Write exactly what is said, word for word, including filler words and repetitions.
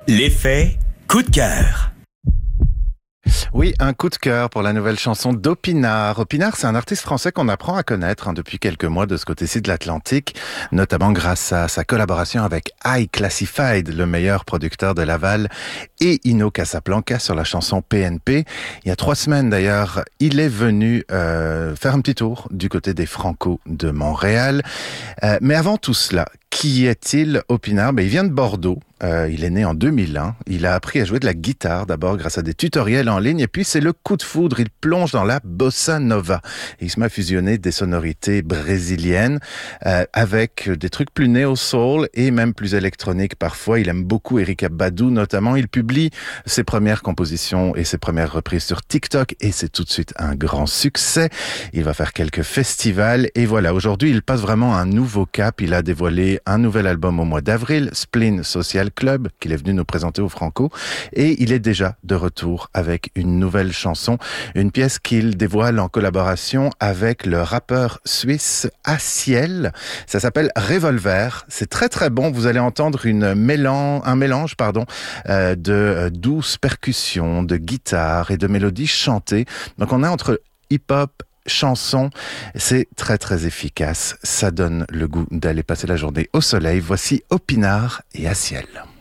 L'effet coup de cœur. Oui, un coup de cœur pour la nouvelle chanson d'Opinard. Opinard, c'est un artiste français qu'on apprend à connaître hein, depuis quelques mois de ce côté-ci de l'Atlantique, notamment grâce à sa collaboration avec High Classified, le meilleur producteur de Laval, et Ino Casablanca sur la chanson P N P. Il y a trois semaines d'ailleurs, il est venu euh, faire un petit tour du côté des Franco de Montréal. Euh, mais avant tout cela, qui est-il, Opinard? Ben, il vient de Bordeaux. Euh, il est né en deux mille un. Il a appris à jouer de la guitare d'abord grâce à des tutoriels en ligne et puis c'est le coup de foudre. Il plonge dans la bossa nova. Et il se met à fusionner des sonorités brésiliennes euh, avec des trucs plus néo-soul et même plus électroniques parfois. Il aime beaucoup Erykah Badu notamment. Il publie ses premières compositions et ses premières reprises sur TikTok et c'est tout de suite un grand succès. Il va faire quelques festivals et voilà, aujourd'hui il passe vraiment un nouveau cap. Il a dévoilé un nouvel album au mois d'avril, Spleen Social Club, qu'il est venu nous présenter au Franco, et il est déjà de retour avec une nouvelle chanson, une pièce qu'il dévoile en collaboration avec le rappeur suisse Aciel. Ça s'appelle Revolver. C'est très très bon. Vous allez entendre une mélange, un mélange pardon, euh, de euh, douces percussions, de guitare et de mélodies chantées. Donc on est entre hip-hop, chanson, c'est très très efficace, ça donne le goût d'aller passer la journée au soleil. Voici Opinard et Aciel.